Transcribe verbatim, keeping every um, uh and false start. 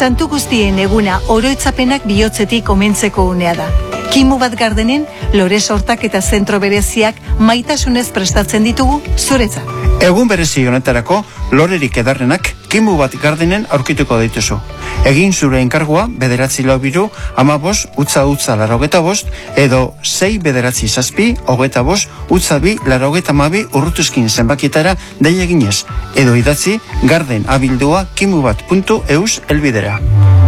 Santu guztien eguna oroitzapenak bihotzetik omentzeko unea da. Kimu bat Gardenen, lore sortak eta zentro bereziak maitasunez prestatzen ditugu zuretzat. Egun berezi honetarako, lorerik edarrenak Kimu bat Gardenen aurkituko dituzu. Egin zure enkargua bederatzi lau biru, ama bost, utza utza larogeta bost, edo sei bederatzi zazpi, hogeta bost, utza bi, larogeta mabi urrutuzkin zenbakietara dei eginez, edo idatzi garden abildua kimubat puntu eus elbidera.